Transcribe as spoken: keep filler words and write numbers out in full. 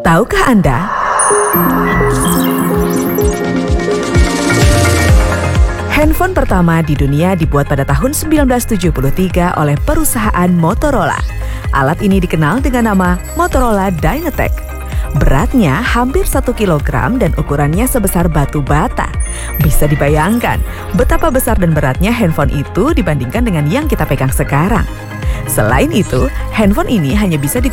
Tahukah Anda? Handphone pertama di dunia dibuat pada tahun seribu sembilan ratus tujuh puluh tiga oleh perusahaan Motorola. Alat ini dikenal dengan nama Motorola Dynatec. Beratnya hampir satu kilogram dan ukurannya sebesar batu bata. Bisa dibayangkan betapa besar dan beratnya handphone itu dibandingkan dengan yang kita pegang sekarang. Selain itu, handphone ini hanya bisa digunakan